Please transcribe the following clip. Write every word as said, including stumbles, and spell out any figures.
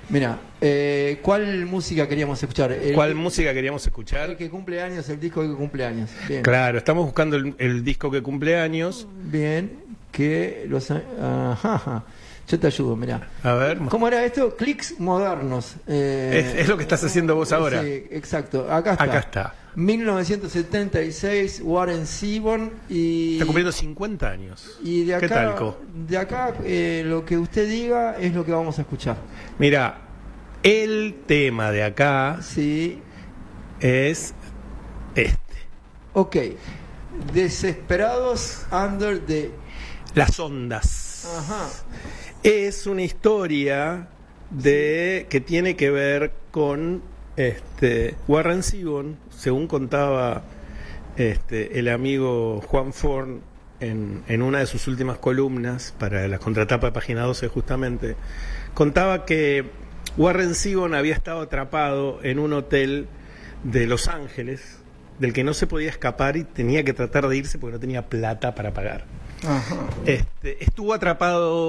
Mira, eh, ¿cuál música queríamos escuchar? El, ¿Cuál música queríamos escuchar? El que cumple años, el disco que cumple años. Bien. Claro, estamos buscando el, el disco que cumple años. Bien, que los... Ajá, ajá. Yo te ayudo, mirá. A ver. ¿Cómo era esto? Clics modernos. Eh, es, es lo que estás haciendo vos ahora. Sí, exacto. Acá está. Acá está. mil novecientos setenta y seis, Warren Zevon y... Está cumpliendo cincuenta años. Y de acá, ¿Qué talco? De acá eh, lo que usted diga es lo que vamos a escuchar. Mira, el tema de acá sí. es este. Ok. Desesperados Under the... Las ondas. Ajá. Es una historia de que tiene que ver con este Warren Zevon, según contaba este el amigo Juan Forn en, en una de sus últimas columnas para la contratapa de Página doce, justamente contaba que Warren Zevon había estado atrapado en un hotel de Los Ángeles del que no se podía escapar y tenía que tratar de irse porque no tenía plata para pagar. Ajá. Este, estuvo atrapado